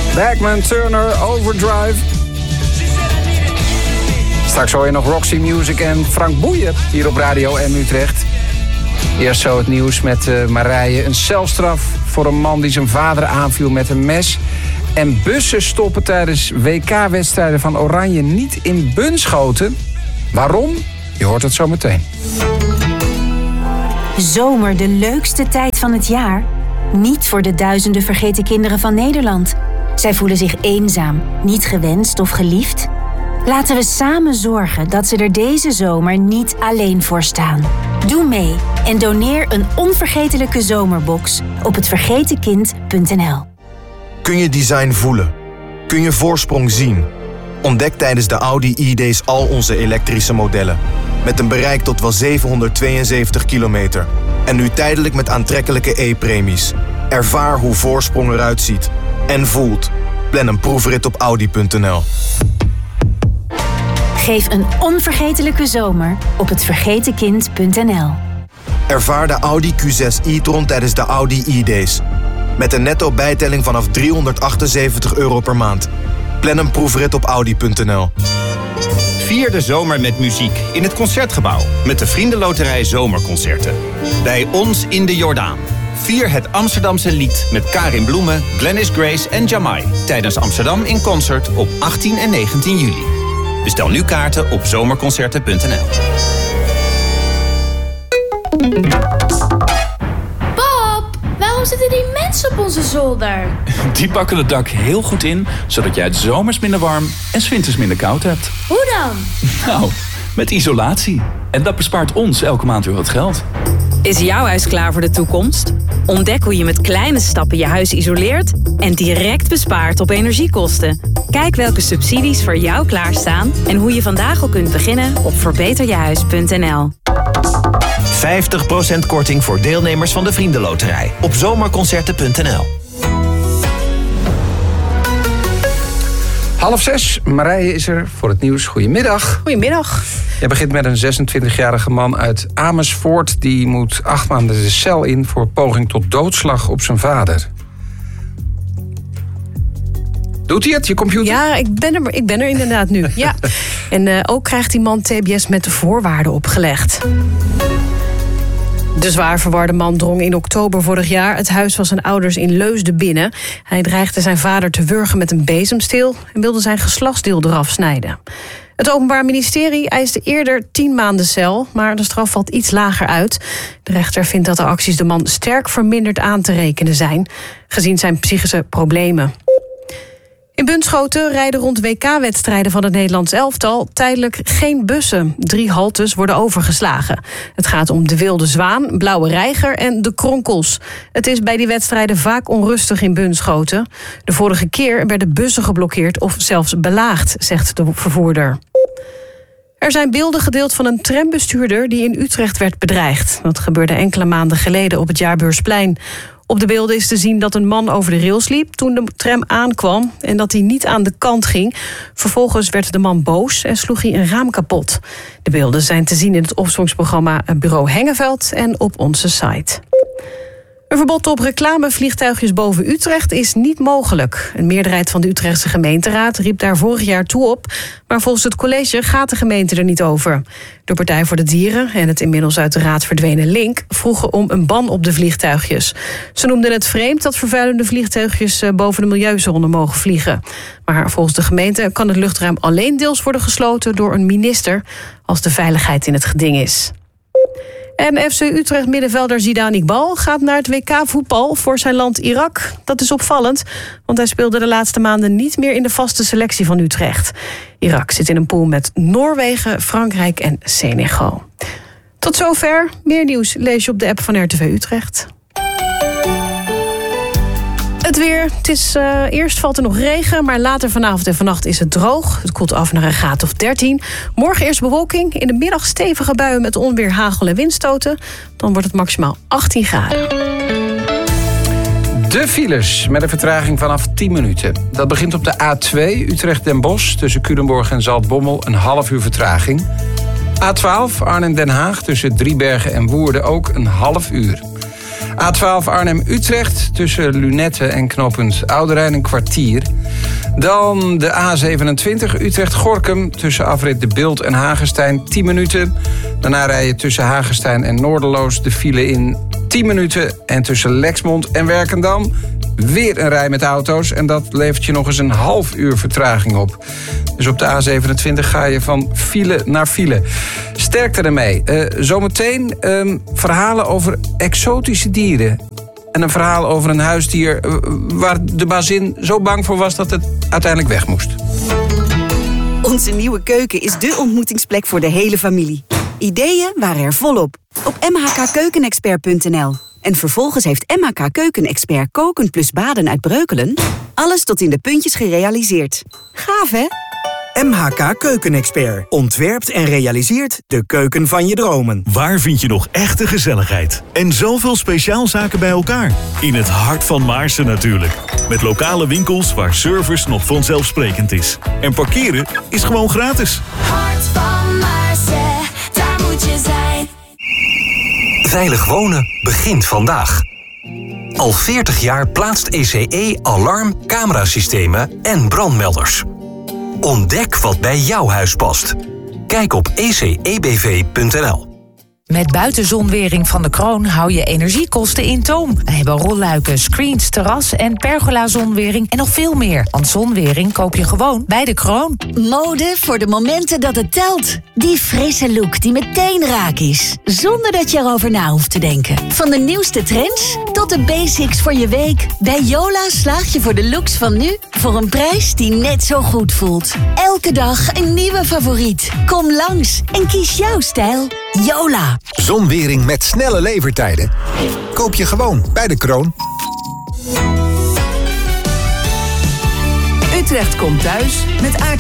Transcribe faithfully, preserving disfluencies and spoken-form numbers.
Bagman Turner, Overdrive. Straks hoor je nog Roxy Music en Frank Boeien hier op Radio M Utrecht. Eerst zo het nieuws met uh, Marije. Een celstraf voor een man die zijn vader aanviel met een mes. En bussen stoppen tijdens W K-wedstrijden van Oranje niet in Bunschoten. Waarom? Je hoort het zo meteen. Zomer, de leukste tijd van het jaar? Niet voor de duizenden vergeten kinderen van Nederland. Zij voelen zich eenzaam, niet gewenst of geliefd. Laten we samen zorgen dat ze er deze zomer niet alleen voor staan. Doe mee en doneer een onvergetelijke zomerbox op het vergeten kind punt n l. Kun je design voelen? Kun je voorsprong zien? Ontdek tijdens de Audi e-days al onze elektrische modellen. Met een bereik tot wel zevenhonderdtweeënzeventig kilometer. En nu tijdelijk met aantrekkelijke e-premies. Ervaar hoe voorsprong eruit ziet. En voelt. Plan een proefrit op audi punt n l. Geef een onvergetelijke zomer op het vergeten kind punt n l. Ervaar de Audi Q zes e-tron tijdens de Audi e-days. Met een netto bijtelling vanaf driehonderdachtenzeventig euro per maand. Plan een proefrit op audi punt n l. Vier de zomer met muziek in het Concertgebouw. Met de Vriendenloterij Zomerconcerten. Bij ons in de Jordaan. Vier het Amsterdamse lied met Karin Bloemen, Glennis Grace en Jamai. Tijdens Amsterdam in Concert op achttien en negentien juli. Bestel nu kaarten op zomerconcerten punt n l. Pap, waarom zitten die mensen op onze zolder? Die pakken het dak heel goed in, zodat jij het zomers minder warm en 's winters minder koud hebt. Hoe dan? Nou, met isolatie. En dat bespaart ons elke maand weer wat geld. Is jouw huis klaar voor de toekomst? Ontdek hoe je met kleine stappen je huis isoleert en direct bespaart op energiekosten. Kijk welke subsidies voor jou klaarstaan en hoe je vandaag al kunt beginnen op verbeter je huis punt n l. vijftig procent korting voor deelnemers van de Vriendenloterij op zomerconcerten punt n l. Half zes, Marije is er voor het nieuws. Goedemiddag. Goedemiddag. Jij begint met een zesentwintigjarige man uit Amersfoort. Die moet acht maanden de cel in voor poging tot doodslag op zijn vader. Doet hij het, je computer? Ja, ik ben er, ik ben er inderdaad nu. Ja. En uh, ook krijgt die man T B S met de voorwaarden opgelegd. De zwaar verwarde man drong in oktober vorig jaar het huis van zijn ouders in Leusden binnen. Hij dreigde zijn vader te wurgen met een bezemsteel en wilde zijn geslachtsdeel eraf snijden. Het Openbaar Ministerie eiste eerder tien maanden cel, maar de straf valt iets lager uit. De rechter vindt dat de acties de man sterk verminderd aan te rekenen zijn, gezien zijn psychische problemen. In Bunschoten rijden rond W K-wedstrijden van het Nederlands elftal tijdelijk geen bussen. Drie haltes worden overgeslagen. Het gaat om de Wilde Zwaan, Blauwe Reiger en de Kronkels. Het is bij die wedstrijden vaak onrustig in Bunschoten. De vorige keer werden bussen geblokkeerd of zelfs belaagd, zegt de vervoerder. Er zijn beelden gedeeld van een trambestuurder die in Utrecht werd bedreigd. Dat gebeurde enkele maanden geleden op het Jaarbeursplein. Op de beelden is te zien dat een man over de rails liep toen de tram aankwam en dat hij niet aan de kant ging. Vervolgens werd de man boos en sloeg hij een raam kapot. De beelden zijn te zien in het opsporingsprogramma Bureau Hengeveld en op onze site. Een verbod op reclamevliegtuigjes boven Utrecht is niet mogelijk. Een meerderheid van de Utrechtse gemeenteraad riep daar vorig jaar toe op, maar volgens het college gaat de gemeente er niet over. De Partij voor de Dieren en het inmiddels uit de raad verdwenen Link vroegen om een ban op de vliegtuigjes. Ze noemden het vreemd dat vervuilende vliegtuigjes boven de milieuzone mogen vliegen. Maar volgens de gemeente kan het luchtruim alleen deels worden gesloten door een minister als de veiligheid in het geding is. En F C Utrecht middenvelder Zidane Iqbal gaat naar het W K voetbal voor zijn land Irak. Dat is opvallend, want hij speelde de laatste maanden niet meer in de vaste selectie van Utrecht. Irak zit in een pool met Noorwegen, Frankrijk en Senegal. Tot zover. Meer nieuws lees je op de app van R T V Utrecht. Het weer. Het is, uh, eerst valt er nog regen, maar later vanavond en vannacht is het droog. Het koelt af naar een graad of dertien. Morgen eerst bewolking. In de middag stevige buien met onweer, hagel en windstoten. Dan wordt het maximaal achttien graden. De files met een vertraging vanaf tien minuten. Dat begint op de A twee Utrecht-Den Bosch tussen Culemborg en Zaltbommel een half uur vertraging. A twaalf Arnhem-Den Haag tussen Driebergen en Woerden ook een half uur. A twaalf Arnhem-Utrecht tussen Lunette en knooppunt Oudenrijn een kwartier. Dan de A zevenentwintig Utrecht-Gorkum tussen afrit De Bilt en Hagestein tien minuten. Daarna rij je tussen Hagestein en Noorderloos de file in tien minuten. En tussen Lexmond en Werkendam weer een rij met auto's. En dat levert je nog eens een half uur vertraging op. Dus op de A zevenentwintig ga je van file naar file. Sterkte ermee. Uh, zometeen um, verhalen over exotische dieren. En een verhaal over een huisdier uh, waar de bazin zo bang voor was dat het uiteindelijk weg moest. Onze nieuwe keuken is dé ontmoetingsplek voor de hele familie. Ideeën waren er volop op m h k keukenexpert punt n l. En vervolgens heeft M H K Keukenexpert koken plus baden uit Breukelen alles tot in de puntjes gerealiseerd. Gaaf, hè? M H K Keukenexpert ontwerpt en realiseert de keuken van je dromen. Waar vind je nog echte gezelligheid? En zoveel speciaalzaken bij elkaar? In het hart van Maarsen natuurlijk. Met lokale winkels waar service nog vanzelfsprekend is. En parkeren is gewoon gratis. Hart van Maarsen, daar moet je zijn. Veilig wonen begint vandaag. Al veertig jaar plaatst E C E alarm, camerasystemen en brandmelders. Ontdek wat bij jouw huis past. Kijk op e c e b v punt n l. Met buitenzonwering van de Kroon hou je energiekosten in toom. We hebben rolluiken, screens, terras en pergola-zonwering en nog veel meer. Want zonwering koop je gewoon bij de Kroon. Mode voor de momenten dat het telt. Die frisse look die meteen raak is. Zonder dat je erover na hoeft te denken. Van de nieuwste trends tot de basics voor je week. Bij Yola slaag je voor de looks van nu voor een prijs die net zo goed voelt. Elke dag een nieuwe favoriet. Kom langs en kies jouw stijl. Yola. Zonwering met snelle levertijden. Koop je gewoon bij de Kroon. Utrecht komt thuis met aard.